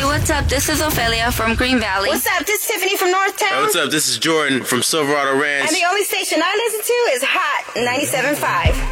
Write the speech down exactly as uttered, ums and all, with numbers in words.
Hey, what's up? This is Ophelia from Green Valley. What's up? This is Tiffany from Northtown. Hey, what's up? This is Jordan from Silverado Ranch. And the only station I listen to is Hot ninety-seven point five.